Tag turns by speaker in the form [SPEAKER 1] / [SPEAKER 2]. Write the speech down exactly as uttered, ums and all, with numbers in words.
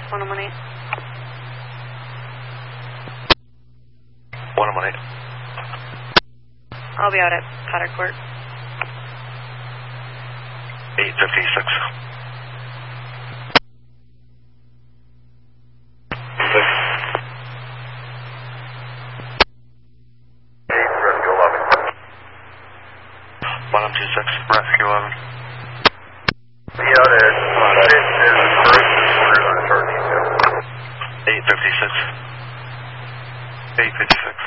[SPEAKER 1] one one eight.
[SPEAKER 2] one one eight.
[SPEAKER 1] I'll be out at Potter Court.
[SPEAKER 2] eight fifty-six. one two six, Rescue eleven.
[SPEAKER 3] Be out at eight fifty-six.
[SPEAKER 2] eight fifty-six. eight fifty-six.